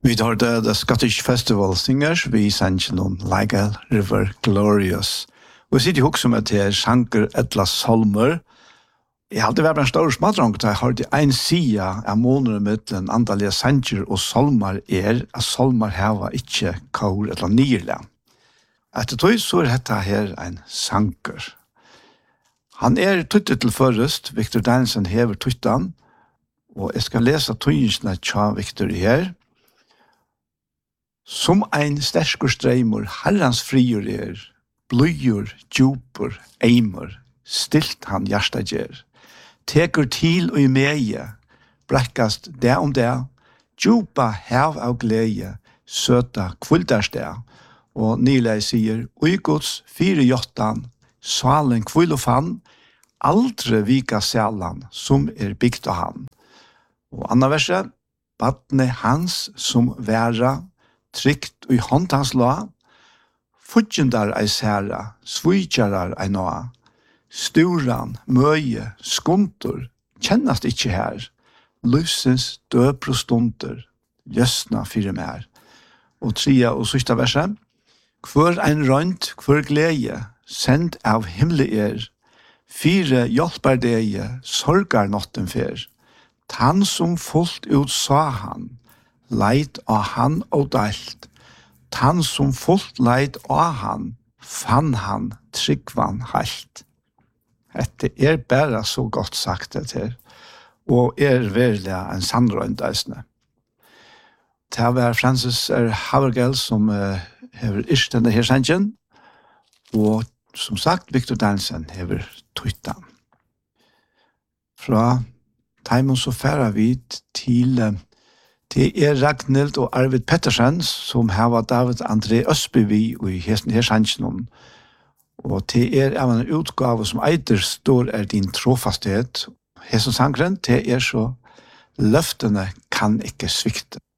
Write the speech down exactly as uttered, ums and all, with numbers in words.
Vi tar det The Scottish Festival Singers, vi sender noen Like a River Glorious. Og vi sitter jo også med til Sjanker Etla Solmer. Jeg har alltid vært en stor smadrang til jeg har det en sida av måneder med den antallige sanger og solmer er at solmer heva ikke kår eller nyrle. Etter tog så er dette her en sanker. Han er tuttet til først, Victor Danielsen hever tuttan, og jeg skal lese tøyensene tja Victor her. Som ein sterkur streimur, herrans friur er, bløyur, djupur, eimur, stilt han hjärsta gjer. Tekur til og i meie, brekkast det om det, djupa hev av gleie, søta kvuldarsted, og nylei sier, ui gods fire jottan, svalen kvull og fann, aldre vika sælan, som er bygd av han. Og anna verset, badne hans som væra, trygt og i hånd hans la, fudgendar ei særa, svujtjarar ei noa, sturan, møye, skuntur, kjennast ikkje her, lysens døpro stunder, ljøsna fire mer. Og tria og sista verset, hver ein rønt, hver glede, send av himle er, fire hjelper deie, sorgar notten fer, tann som fullt ut sa han, leit av han og dalt. Tann som fullt leit av han, fann han tryggvan halt. Dette er bare så godt sagt det her, og er virkelig en sandrøynd eisne. Det var Francis R. Havergel som uh, hever isk denne her sangen, og som sagt, Victor Danielsen hever tuttan. Fra Taimon så færa vi til uh, Det er Ragnhild og Arvid Pettersen som har David André Østbyvi i hesten her sannsjonen. Og det er av en utgave som eider står er din trofasthet. Hesten sangren, det er så løftene kan ikke svikte.